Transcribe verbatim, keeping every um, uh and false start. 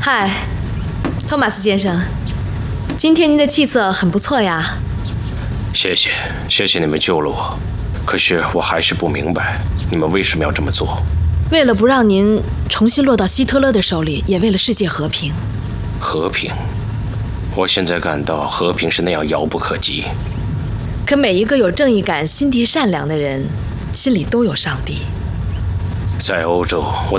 嗨，托马斯先生，今天您的气色很不错呀。 谢谢，谢谢你们救了我。可是我还是不明白，你们为什么要这么做？ 为了不让您重新落到希特勒的手里，也为了世界和平。 和平？我现在感到和平是那样遥不可及。 可每一个有正义感、心地善良的人，心里都有上帝。 在欧洲，我